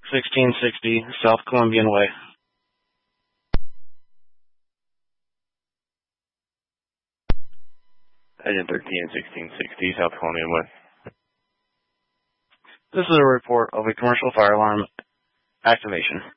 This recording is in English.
1660 South Columbian Way. Agent 13, 1660 South Columbian Way. This is a report of a commercial fire alarm activation.